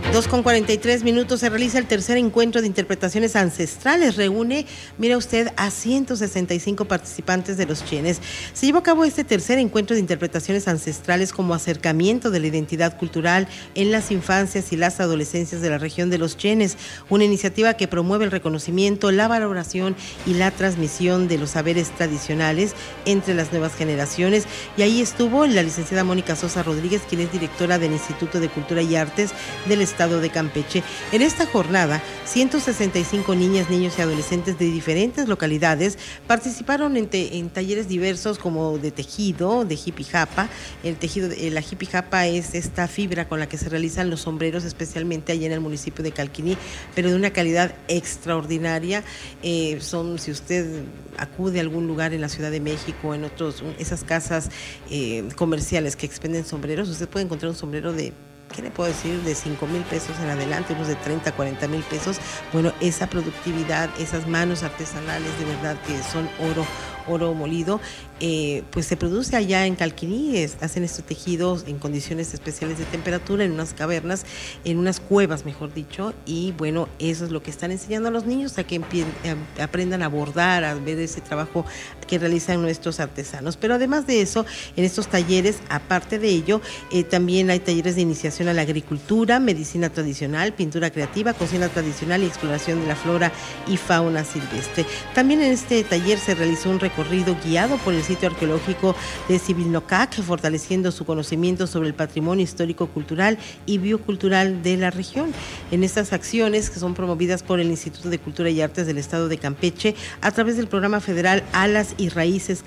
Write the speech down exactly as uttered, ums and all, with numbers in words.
dos con cuarenta y tres minutos, se realiza el tercer encuentro de interpretaciones ancestrales. Reúne, mira usted, a ciento sesenta y cinco participantes de los Chenes. Se llevó a cabo este tercer encuentro de interpretaciones ancestrales como acercamiento de la identidad cultural en las infancias y las adolescencias de la región de los Chenes, una iniciativa que promueve el reconocimiento, la valoración y la transmisión de los saberes tradicionales entre las nuevas generaciones. Y ahí estuvo la licenciada Mónica Sosa Rodríguez, quien es directora del Instituto de Cultura y Artes del Estado de Campeche. En esta jornada, ciento sesenta y cinco niñas, niños y adolescentes de diferentes localidades participaron en, te, en talleres diversos como de tejido, de jipijapa. El tejido, la jipijapa es esta fibra con la que se realizan los sombreros, especialmente allá en el municipio de Calquiní, pero de una calidad extraordinaria. Eh, son, si usted acude a algún lugar en la Ciudad de México, en otros, esas casas eh, comerciales que expenden sombreros, usted puede encontrar un sombrero de, ¿qué le puedo decir?, de cinco mil pesos en adelante, unos de treinta, cuarenta mil pesos. Bueno, esa productividad, esas manos artesanales de verdad que son oro, oro molido, eh, pues se produce allá en Calquiní. Es, hacen estos tejidos en condiciones especiales de temperatura, en unas cavernas, en unas cuevas, mejor dicho, y bueno, eso es lo que están enseñando a los niños, a que empie- a, aprendan a bordar, a ver ese trabajo que realizan nuestros artesanos. Pero además de eso, en estos talleres, aparte de ello, eh, también hay talleres de iniciación a la agricultura, medicina tradicional, pintura creativa, cocina tradicional y exploración de la flora y fauna silvestre. También en este taller se realizó un recorrido guiado por el sitio arqueológico de Civilnocac, fortaleciendo su conocimiento sobre el patrimonio histórico, cultural y biocultural de la región. En estas acciones, que son promovidas por el Instituto de Cultura y Artes del Estado de Campeche, a través del programa federal Alas y Raíces